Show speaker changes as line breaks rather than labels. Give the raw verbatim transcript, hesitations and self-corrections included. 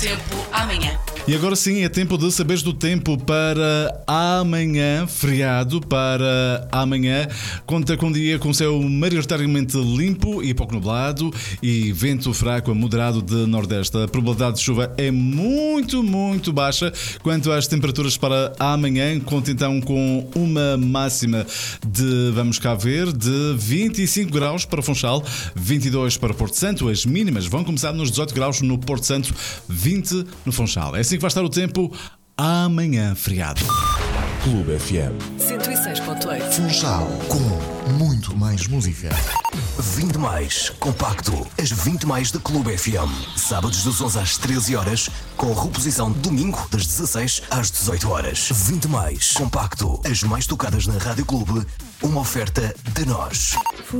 tempo amanhã.
E agora sim, é tempo de saberes do tempo para amanhã, feriado para amanhã. Conta com um dia com céu maioritariamente limpo e pouco nublado e vento fraco a moderado de nordeste. A probabilidade de chuva é muito, muito baixa. Quanto às temperaturas para amanhã, conta então com uma máxima de, vamos cá ver, de vinte e cinco graus para Funchal, vinte e dois para Porto Santo. As mínimas vão começar nos dezoito graus no Porto Santo, vinte no Funchal. É assim que vai estar o tempo amanhã, feriado.
Clube F M
cento e seis ponto oito.
Funchal, com muito mais música.
vinte mais, compacto, as vinte mais da Clube F M. Sábados das onze às treze horas, com reposição domingo das dezasseis às dezoito horas. vinte mais, compacto, as mais tocadas na Rádio Clube, uma oferta de nós.